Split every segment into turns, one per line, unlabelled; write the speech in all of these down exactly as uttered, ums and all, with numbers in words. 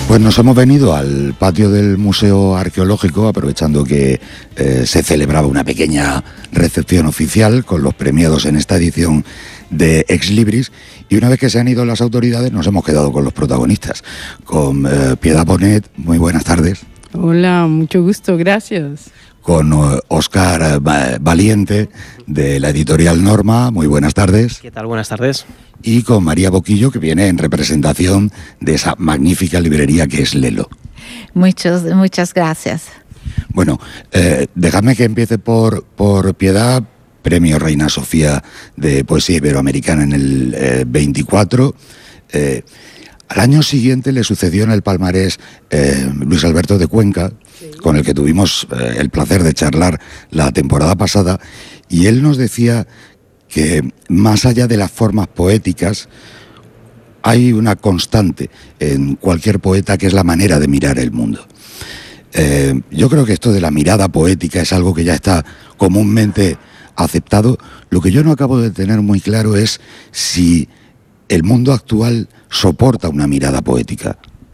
Pues nos hemos venido al patio del Museo Arqueológico, aprovechando que eh, se celebraba una pequeña recepción oficial con los premiados en esta edición de Ex Libris, y una vez que se han ido las autoridades nos hemos quedado con los protagonistas, con eh, Piedad Bonet. Muy buenas tardes.
Hola, mucho gusto, gracias.
Con uh, Óscar uh, Valiente, de la editorial Norma. Muy buenas tardes.
¿Qué tal? Buenas tardes.
Y con María Boquillo, que viene en representación de esa magnífica librería que es Lelo.
Muchos, muchas gracias.
Bueno, eh, dejadme que empiece por, por Piedad. Premio Reina Sofía de Poesía Iberoamericana en el eh, veinticuatro. Eh, al año siguiente le sucedió en el palmarés eh, Luis Alberto de Cuenca, sí, con el que tuvimos eh, el placer de charlar la temporada pasada, y él nos decía que más allá de las formas poéticas hay una constante en cualquier poeta, que es la manera de mirar el mundo. Eh, yo creo que esto de la mirada poética es algo que ya está comúnmente aceptado. Lo que yo no acabo de tener muy claro es si el mundo actual soporta una mirada poética.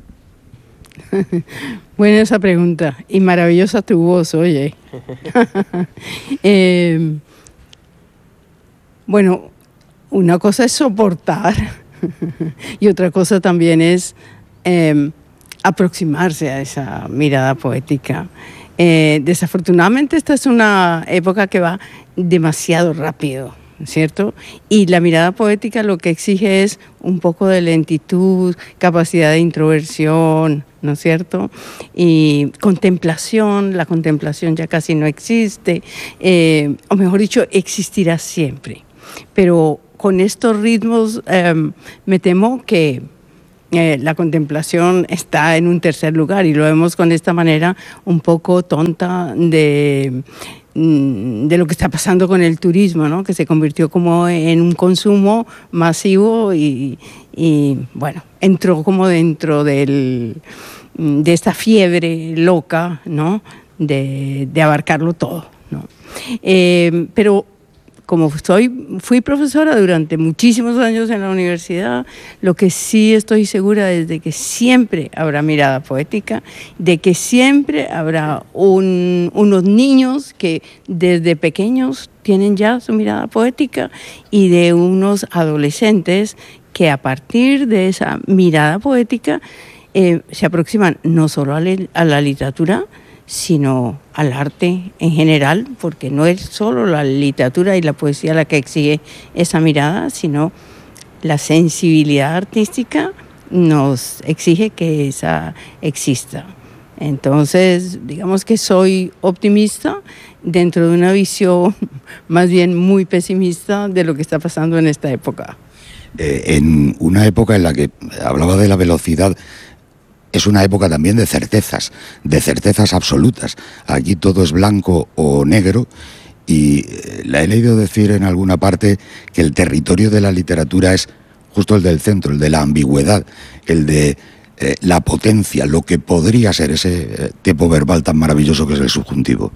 Buena esa pregunta, y maravillosa tu voz, oye. eh, bueno, una cosa es soportar y otra cosa también es eh, aproximarse a esa mirada poética. Eh, desafortunadamente esta es una época que va demasiado rápido, ¿cierto? Y la mirada poética lo que exige es un poco de lentitud, capacidad de introversión, ¿no es cierto? Y contemplación. La contemplación ya casi no existe, eh, o mejor dicho, existirá siempre. Pero con estos ritmos eh, me temo que Eh, la contemplación está en un tercer lugar, y lo vemos con esta manera un poco tonta de, de lo que está pasando con el turismo, ¿no? Que se convirtió como en un consumo masivo y, y bueno, entró como dentro del, de esta fiebre loca, ¿no? de, de abarcarlo todo, ¿no? Eh, pero como soy, fui profesora durante muchísimos años en la universidad, lo que sí estoy segura es de que siempre habrá mirada poética, de que siempre habrá un, unos niños que desde pequeños tienen ya su mirada poética, y de unos adolescentes que a partir de esa mirada poética eh, se aproximan no solo a, le, a la literatura, sino al arte en general, porque no es solo la literatura y la poesía la que exige esa mirada, sino la sensibilidad artística nos exige que esa exista. Entonces, digamos que soy optimista dentro de una visión más bien muy pesimista de lo que está pasando en esta época.
Eh, en una época en la que hablaba de la velocidad, es una época también de certezas, de certezas absolutas. Aquí todo es blanco o negro, y la he leído decir en alguna parte que el territorio de la literatura es justo el del centro, el de la ambigüedad, el de eh, la potencia, lo que podría ser ese eh, tiempo verbal tan maravilloso que es el subjuntivo.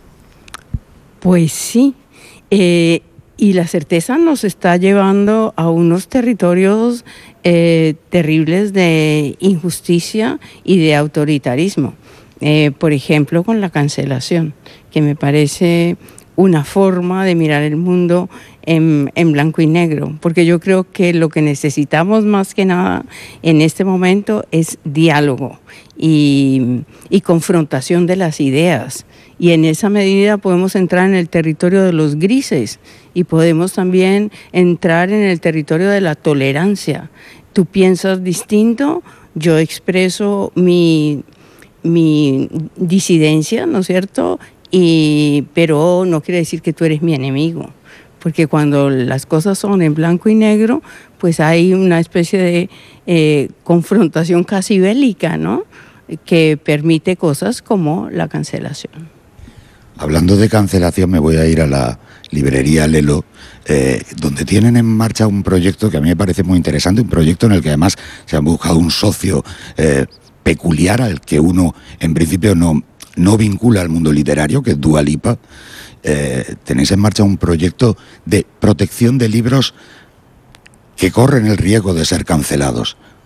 Pues sí, eh, y la certeza nos está llevando a unos territorios Eh, terribles de injusticia y de autoritarismo. Eh, por ejemplo, con la cancelación, que me parece una forma de mirar el mundo en, en blanco y negro, porque yo creo que lo que necesitamos más que nada en este momento es diálogo y, y confrontación de las ideas. Y en esa medida podemos entrar en el territorio de los grises, y podemos también entrar en el territorio de la tolerancia. Tú piensas distinto, yo expreso mi, mi disidencia, ¿no es cierto? Y, pero no quiere decir que tú eres mi enemigo, porque cuando las cosas son en blanco y negro, pues hay una especie de eh, confrontación casi bélica, ¿no? Que permite cosas como la cancelación.
Hablando de cancelación, me voy a ir a la librería Lelo, eh, donde tienen en marcha un proyecto que a mí me parece muy interesante, un proyecto en el que además se han buscado un socio eh, peculiar al que uno en principio no, no vincula al mundo literario, que es Dua Lipa. Eh, tenéis en marcha un proyecto de protección de libros que corren el riesgo de ser cancelados.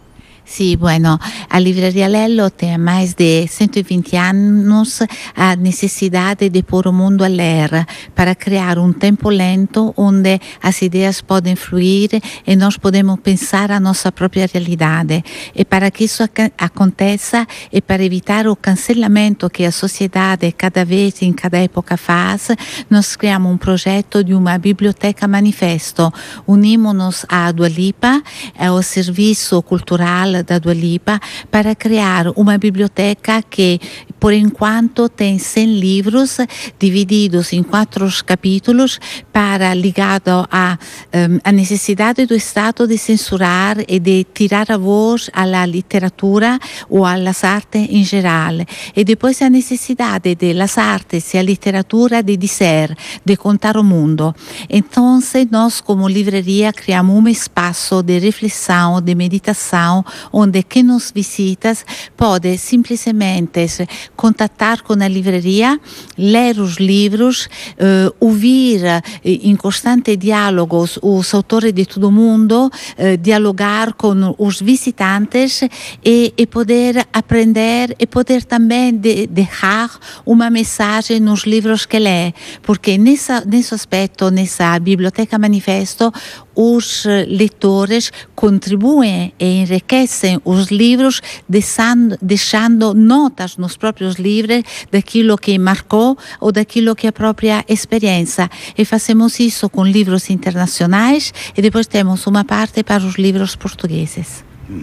Sì, bueno, a Livraria Lello tem há mais de cento e vinte anos a necessidade de pôr o mundo a ler para criar um tempo lento onde as ideias podem fluir e nós podemos pensar a nossa própria realidade. E para que isso ac- aconteça e para evitar o cancelamento que a sociedade cada vez em cada época faz, nós criamos um projeto de uma biblioteca manifesto. Unimos-nos à Dua Lipa, ao serviço cultural da Dua Lipa, para criar uma biblioteca que, por enquanto, tem cem livros divididos em quatro capítulos para ligado à um, a necessidade do Estado de censurar e de tirar a voz à literatura ou às artes em geral. E depois a necessidade das artes e a literatura de dizer, de contar o mundo. Então, nós, como livraria, criamos um espaço de reflexão, de meditação, onde quem nos visita pode simplesmente contatar com a livraria, ler os livros, uh, ouvir uh, em constante diálogo os autores de todo o mundo, uh, dialogar com os visitantes e, e poder aprender e poder também de, deixar uma mensagem nos livros que lê, porque nessa, nesse aspecto, nessa biblioteca manifesto, os leitores contribuem e enriquecem os livros deixando, deixando notas nos próprios livros daquilo que marcou ou daquilo que é a própria experiência. E fazemos isso com livros internacionais e depois temos uma parte para os livros portugueses.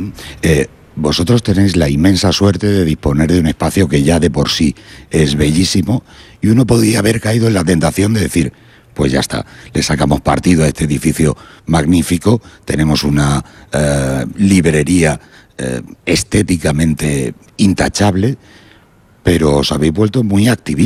Eh, vosotros tenéis la inmensa suerte de disponer de un espacio que ya de por sí es bellísimo y uno podría haber caído en la tentación de decir, pues ya está, le sacamos partido a este edificio magnífico, tenemos una eh, librería eh, estéticamente intachable, pero os habéis vuelto muy activistas.